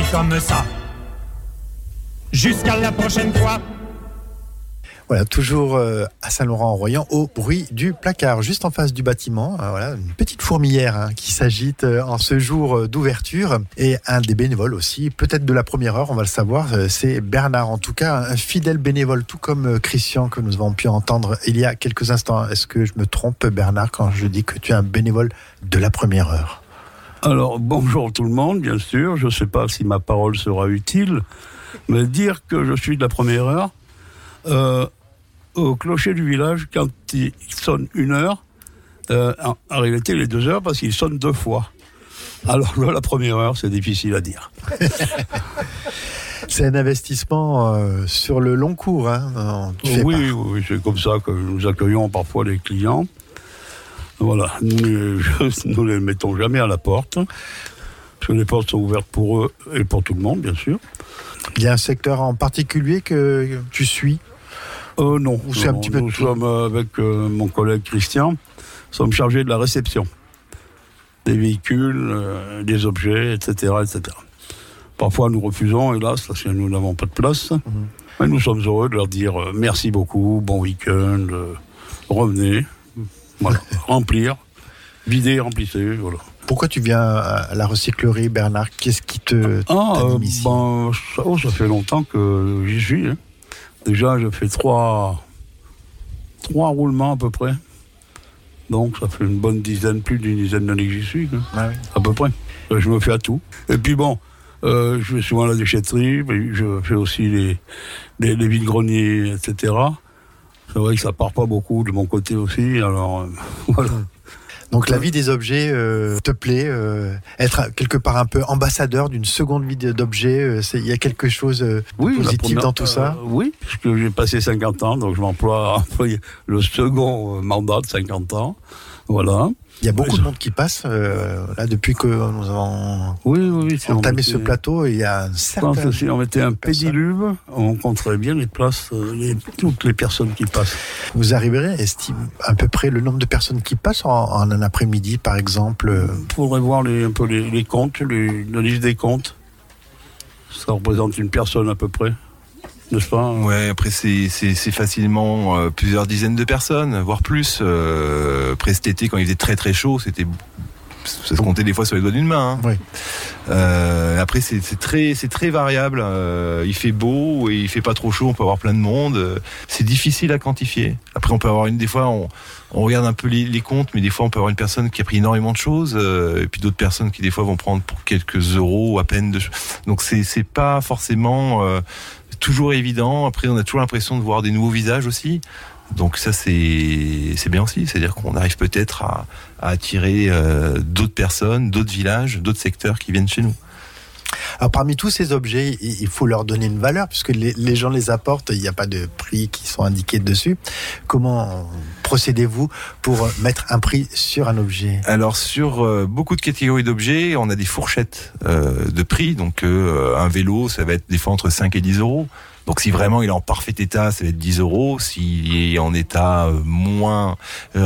comme ça. Jusqu'à la prochaine fois. Voilà, toujours à Saint-Laurent-en-Royan, au bruit du placard, juste en face du bâtiment. Voilà, une petite fourmilière qui s'agite en ce jour d'ouverture. Et un des bénévoles aussi, peut-être de la première heure, on va le savoir, c'est Bernard. En tout cas, un fidèle bénévole, tout comme Christian, que nous avons pu entendre il y a quelques instants. Est-ce que je me trompe, Bernard, quand je dis que tu es un bénévole de la première heure ? Alors, bonjour tout le monde, bien sûr. Je ne sais pas si ma parole sera utile, mais dire que je suis de la première heure... au clocher du village, quand il sonne 1 heure, en réalité il est 2 heures parce qu'il sonne 2 fois. Alors là, la première heure, c'est difficile à dire. C'est un investissement sur le long cours. Hein. Oui, c'est comme ça que nous accueillons parfois les clients. Voilà, nous ne les mettons jamais à la porte, parce que les portes sont ouvertes pour eux et pour tout le monde, bien sûr. Il y a un secteur en particulier que tu suis ? Non, c'est un petit peu nous sommes avec mon collègue Christian, nous sommes chargés de la réception des véhicules, des objets, etc., etc. Parfois nous refusons, hélas, parce que nous n'avons pas de place. Mais nous sommes heureux de leur dire merci beaucoup, bon week-end, revenez, voilà, remplir, vider, remplissez, voilà. Pourquoi tu viens à la recyclerie, Bernard ? Qu'est-ce qui t'anime ici ? Ça fait longtemps que j'y suis. Hein. Déjà, je fais 3 roulements à peu près. Donc, ça fait une bonne dizaine, plus d'une dizaine d'années que j'y suis. Hein. Ah oui. À peu près. Je me fais à tout. Et puis bon, je fais souvent la déchetterie, mais je fais aussi les vides-greniers, etc. C'est vrai que ça part pas beaucoup de mon côté aussi, alors voilà. Donc la vie des objets te plaît, être quelque part un peu ambassadeur d'une seconde vie d'objets, il y a quelque chose de positif dans tout ça ? Oui, puisque j'ai passé 50 ans, donc je m'emploie à employer le second mandat de 50 ans. Voilà. Il y a beaucoup de monde qui passe, là, depuis que nous avons entamé ce plateau, il y a un certain... Je pense que si on mettait un pédiluve, on compterait bien les places, toutes les personnes qui passent. Vous arriverez à estimer à peu près le nombre de personnes qui passent en un après-midi, par exemple Il faudrait voir un peu les comptes, la liste des comptes. Ça représente une personne à peu près. N'est-ce pas ? Ouais, après c'est facilement plusieurs dizaines de personnes, voire plus. Après cet été, quand il faisait très très chaud, ça se comptait des fois sur les doigts d'une main. Hein. Oui. Après c'est très variable. Il fait beau et il fait pas trop chaud. On peut avoir plein de monde. C'est difficile à quantifier. Après on peut avoir des fois on regarde un peu les comptes, mais des fois on peut avoir une personne qui a pris énormément de choses, et puis d'autres personnes qui des fois vont prendre pour quelques euros à peine de. Donc c'est pas forcément toujours évident. Après, on a toujours l'impression de voir des nouveaux visages aussi. Donc ça, c'est bien aussi. C'est-à-dire qu'on arrive peut-être à attirer d'autres personnes, d'autres villages, d'autres secteurs qui viennent chez nous. Alors parmi tous ces objets, il faut leur donner une valeur, puisque les gens les apportent, il n'y a pas de prix qui sont indiqués dessus. Comment procédez-vous pour mettre un prix sur un objet ? Alors sur beaucoup de catégories d'objets, on a des fourchettes de prix. Donc un vélo, ça va être des fois entre 5 et 10 euros. Donc si vraiment il est en parfait état, ça va être 10 euros. S'il est en état moins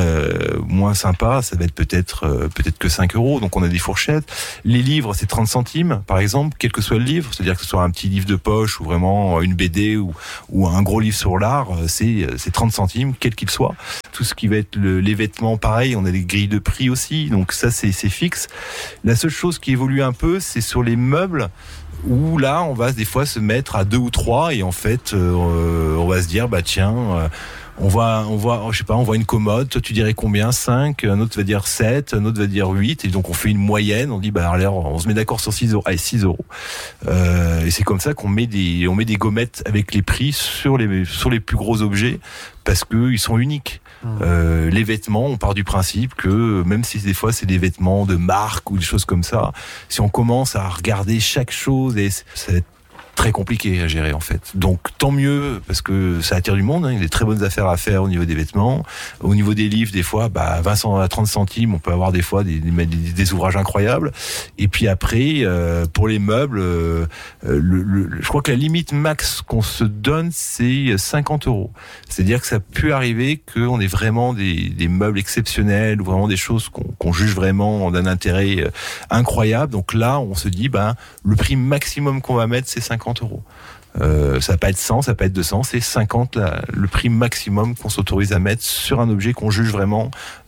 sympa, ça va être peut-être que 5 euros. Donc on a des fourchettes. Les livres, c'est 30 centimes, par exemple, quel que soit le livre. C'est-à-dire que ce soit un petit livre de poche ou vraiment une BD ou un gros livre sur l'art, c'est 30 centimes, quel qu'il soit. Tout ce qui va être les vêtements, pareil, on a des grilles de prix aussi. Donc ça, c'est fixe. La seule chose qui évolue un peu, c'est sur les meubles, où là, on va des fois se mettre à 2 ou 3 et en fait, on va se dire, bah tiens, on voit, je sais pas, on voit une commode, toi tu dirais combien ? 5, un autre va dire 7, un autre va dire 8, et donc on fait une moyenne, on dit, bah alors, on se met d'accord sur 6 euros, allez, 6 euros. Et c'est comme ça qu'on met des gommettes avec les prix sur les plus gros objets, parce que ils sont uniques. Les vêtements, on part du principe que même si des fois c'est des vêtements de marque ou des choses comme ça, si on commence à regarder chaque chose, et ça va être très compliqué à gérer en fait. Donc tant mieux parce que ça attire du monde, il y a des très bonnes affaires à faire au niveau des vêtements, au niveau des livres des fois 20 à 30 centimes on peut avoir des fois des ouvrages incroyables. Et puis après pour les meubles je crois que la limite max qu'on se donne c'est 50 €. C'est-à-dire que ça peut arriver qu'on ait vraiment des meubles exceptionnels ou vraiment des choses qu'on juge vraiment d'un intérêt incroyable. Donc là on se dit le prix maximum qu'on va mettre c'est 50 €. Ça va pas être 100, ça va pas être 200, c'est 50 le prix maximum qu'on s'autorise à mettre sur un objet qu'on juge vraiment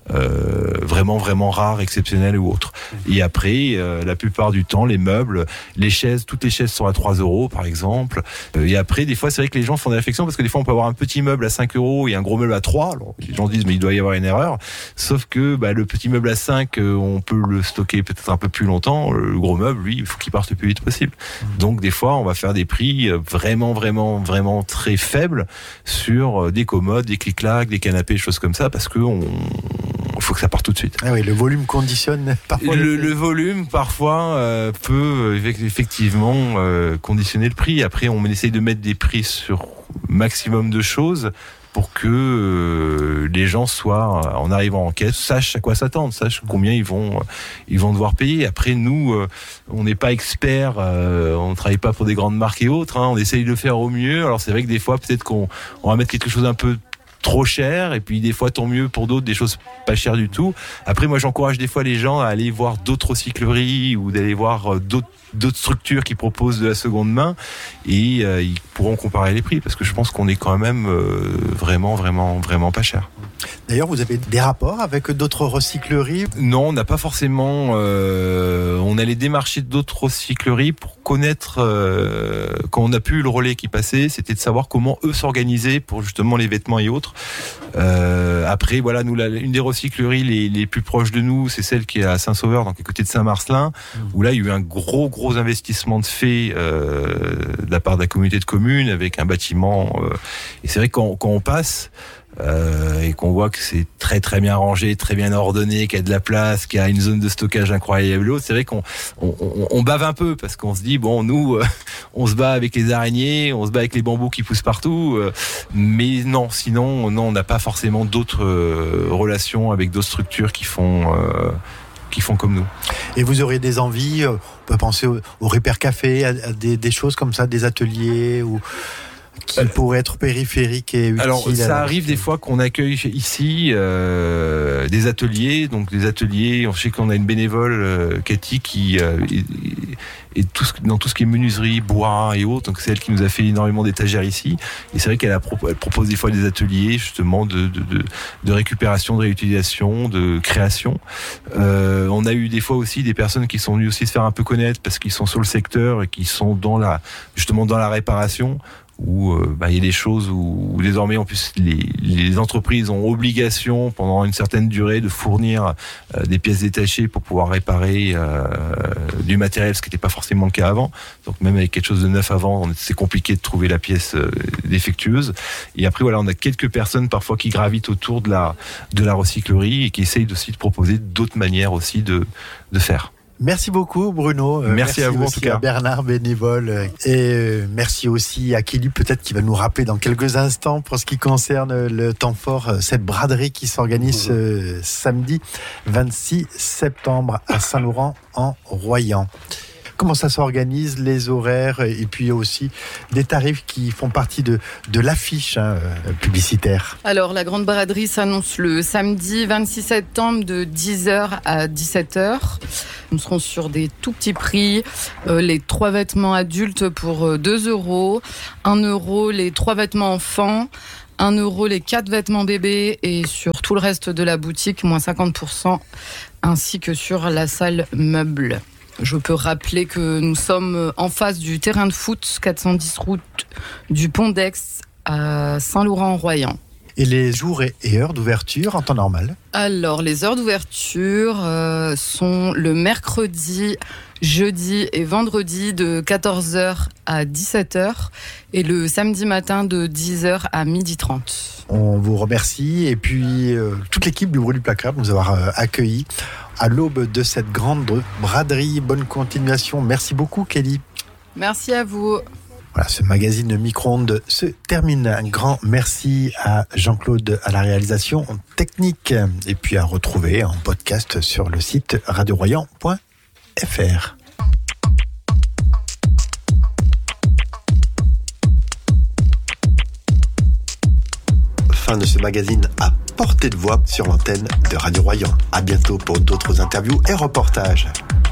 vraiment rare, exceptionnel ou autre. Et après, la plupart du temps, les meubles, les chaises, toutes les chaises sont à 3 € par exemple. Et après, des fois, c'est vrai que les gens font des réflexions parce que des fois, on peut avoir un petit meuble à 5 € et un gros meuble à 3. Alors, les gens disent, mais il doit y avoir une erreur. Sauf que le petit meuble à 5, on peut le stocker peut-être un peu plus longtemps. Le gros meuble, lui, il faut qu'il parte le plus vite possible. Donc, des fois, on va faire des prix vraiment très faibles sur des commodes, des clic-clacs, des canapés, des choses comme ça, parce que il faut que ça parte tout de suite. Ah oui, le volume conditionne parfois. Le volume parfois peut effectivement conditionner le prix. Après, on essaye de mettre des prix sur maximum de choses pour que les gens soient, en arrivant en caisse, sachent à quoi s'attendre, sachent combien ils vont devoir payer. Après, nous, on n'est pas experts, on ne travaille pas pour des grandes marques et autres. On essaye de le faire au mieux. Alors c'est vrai que des fois, peut-être qu'on va mettre quelque chose un peu trop cher, et puis des fois tant mieux pour d'autres, des choses pas chères du tout. Après, moi j'encourage des fois les gens à aller voir d'autres recycleries ou d'aller voir d'autres structures qui proposent de la seconde main, et ils pourront comparer les prix, parce que je pense qu'on est quand même vraiment pas cher. D'ailleurs, vous avez des rapports avec d'autres recycleries ? Non, on n'a pas forcément. On allait démarcher d'autres recycleries pour connaître, quand on a pu le relais qui passait, c'était de savoir comment eux s'organisaient pour justement les vêtements et autres. Après, voilà, nous, une des recycleries les plus proches de nous, c'est celle qui est à Saint-Sauveur, donc à côté de Saint-Marcelin, où là, il y a eu un gros investissement de fait de la part de la communauté de communes avec un bâtiment. Et c'est vrai que quand on passe. Et qu'on voit que c'est très bien rangé, très bien ordonné, qu'il y a de la place, qu'il y a une zone de stockage incroyable. C'est vrai qu'on bave un peu parce qu'on se dit nous on se bat avec les araignées, on se bat avec les bambous qui poussent partout, mais non, sinon on n'a pas forcément d'autres relations avec d'autres structures qui font comme nous. Et vous auriez des envies, on peut penser au Repair Café, à des choses comme ça, des ateliers ou qui pourrait être périphérique et utile. Alors, ça arrive des fois qu'on accueille ici des ateliers. Donc, des ateliers, on sait qu'on a une bénévole, Cathy, qui est dans tout ce qui est menuiserie, bois et autres. Donc, c'est elle qui nous a fait énormément d'étagères ici. Et c'est vrai qu'elle propose des fois des ateliers, justement, de récupération, de réutilisation, de création. On a eu des fois aussi des personnes qui sont venues aussi se faire un peu connaître parce qu'ils sont sur le secteur et qui sont justement dans la réparation. Où il y a des choses où désormais en plus les entreprises ont obligation pendant une certaine durée de fournir des pièces détachées pour pouvoir réparer du matériel, ce qui n'était pas forcément le cas avant. Donc même avec quelque chose de neuf avant, c'est compliqué de trouver la pièce défectueuse. Et après voilà, on a quelques personnes parfois qui gravitent autour de la recyclerie et qui essayent aussi de proposer d'autres manières aussi de faire. Merci beaucoup Bruno. Merci à vous en tout cas. À Bernard, bénévole. Et merci aussi à Kelly, peut-être qui va nous rappeler dans quelques instants pour ce qui concerne le temps fort, cette braderie qui s'organise samedi 26 septembre à Saint-Laurent-en-Royan. Comment ça s'organise, les horaires et puis aussi des tarifs qui font partie de l'affiche publicitaire. Alors, la grande braderie s'annonce le samedi 26 septembre de 10h à 17h. Nous serons sur des tout petits prix. Les 3 vêtements adultes pour 2 €, 1 € les 3 vêtements enfants, 1 € les 4 vêtements bébés, et sur tout le reste de la boutique, moins 50%, ainsi que sur la salle meuble. Je peux rappeler que nous sommes en face du terrain de foot, 410 route du Pont d'Aix à Saint-Laurent-en-Royan. Et les jours et heures d'ouverture en temps normal ? Alors, les heures d'ouverture sont le mercredi, jeudi et vendredi de 14h à 17h et le samedi matin de 10h à 12h30. On vous remercie et puis toute l'équipe du Bruit du Placard de nous avoir accueillis à l'aube de cette grande braderie. Bonne continuation. Merci beaucoup Kelly. Merci à vous. Voilà, ce magazine micro-ondes se termine. Un grand merci à Jean-Claude à la réalisation technique et puis à retrouver en podcast sur le site radioroyan.fr. Fin de ce magazine à portée de voix sur l'antenne de Radio Royan. À bientôt pour d'autres interviews et reportages.